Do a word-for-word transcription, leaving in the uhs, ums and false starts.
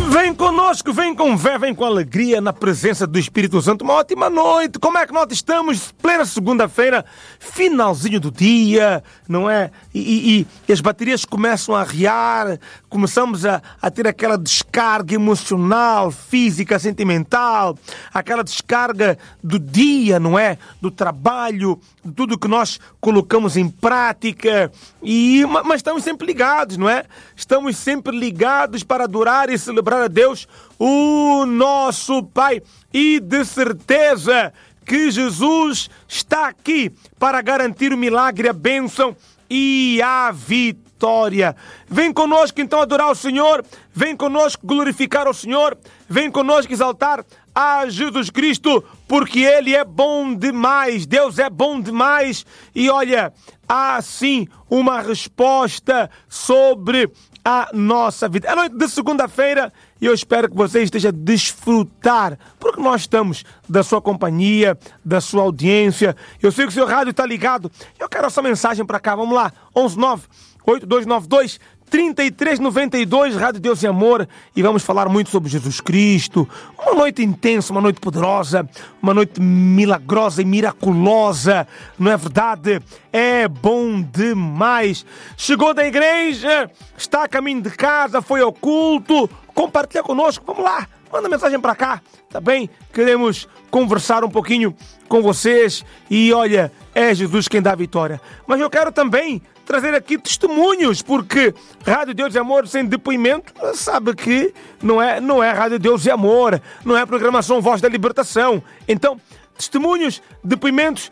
Vem conosco, vem com fé, vem com alegria na presença do Espírito Santo. Uma ótima noite. Como é que nós estamos? Plena segunda-feira, finalzinho do dia, não é? E, e, e as baterias começam a arriar, começamos a, a ter aquela descarga emocional, física, sentimental, aquela descarga do dia, não é? Do trabalho, de tudo que nós colocamos em prática. E, mas estamos sempre ligados, não é? Estamos sempre ligados para adorar e celebrar a Deus, o nosso Pai, e de certeza que Jesus está aqui para garantir o milagre, a bênção e a vitória. Vem conosco então adorar o Senhor, vem conosco glorificar o Senhor, vem conosco exaltar a Jesus Cristo, porque Ele é bom demais, Deus é bom demais. E olha, há sim uma resposta sobre a nossa vida. É noite de segunda-feira e eu espero que você esteja a desfrutar, porque nós estamos da sua companhia, da sua audiência. Eu sei que o seu rádio está ligado. Eu quero essa mensagem para cá. Vamos lá, onze nove oito dois nove dois três três nove dois, Rádio Deus e Amor, e vamos falar muito sobre Jesus Cristo. Uma noite intensa, uma noite poderosa, uma noite milagrosa e miraculosa, não é verdade? É bom demais. Chegou da igreja, está a caminho de casa, foi ao culto, compartilha conosco, vamos lá, manda mensagem para cá, tá bem? Queremos conversar um pouquinho com vocês e olha, é Jesus quem dá a vitória. Mas eu quero também trazer aqui testemunhos, porque Rádio Deus e Amor sem depoimento, sabe que não é, não é Rádio Deus e Amor, não é a programação Voz da Libertação. Então, testemunhos, depoimentos